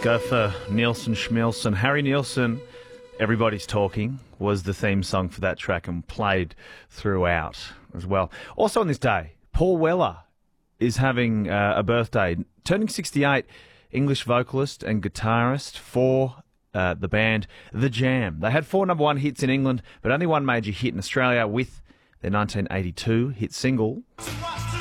Go for Nielsen Schmielsen. Harry Nielsen, Everybody's Talking, was the theme song for that track and played throughout as well. Also on this day, Paul Weller is having a birthday. Turning 68, English vocalist and guitarist for the band The Jam. They had 4 number 1 hits in England, but only one major hit in Australia with their 1982 hit single.